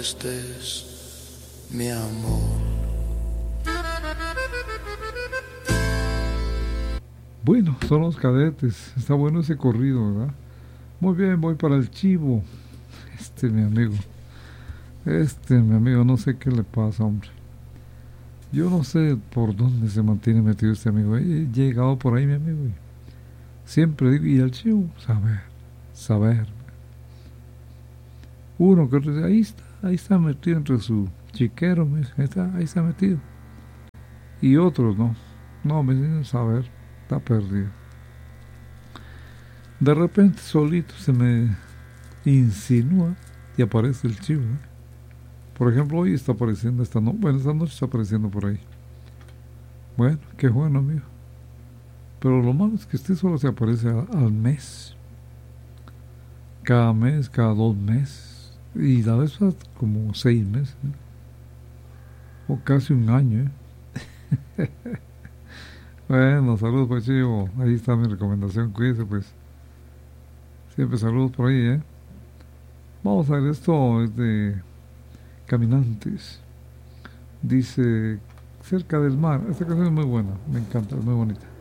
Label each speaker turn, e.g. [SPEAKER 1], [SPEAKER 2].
[SPEAKER 1] estés, mi amor.
[SPEAKER 2] Bueno, son los Cadetes. Está bueno ese corrido, ¿verdad? Muy bien, voy para el chivo. Mi amigo, no sé qué le pasa, hombre. Yo no sé por dónde se mantiene metido este amigo. He llegado por ahí, mi amigo. Y siempre digo, ¿y el chivo? Saber. Uno que otro dice, ahí está metido entre su chiquero, me dice, ahí está metido. Y otros no, me dicen, saber, está perdido. De repente solito se me insinúa y aparece el chivo. Por ejemplo, hoy está apareciendo esta noche está apareciendo por ahí. Bueno, qué bueno, amigo. Pero lo malo es que este solo se aparece al mes. Cada mes, cada 2 meses. Y a veces como 6 meses. O casi un año. Bueno, saludos pues, chivo. Ahí está mi recomendación, cuídese pues. Siempre saludos por ahí, Vamos a ver, esto es de Caminantes. Dice, cerca del mar. Esta canción es muy buena, me encanta, es muy bonita.